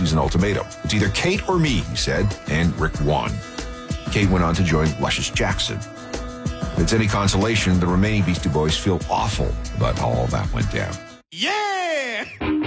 Beasties an ultimatum. It's either Kate or me, he said, and Rick won. Kate went on to join Luscious Jackson. If it's any consolation, the remaining Beastie Boys feel awful about how all that went down. Yeah!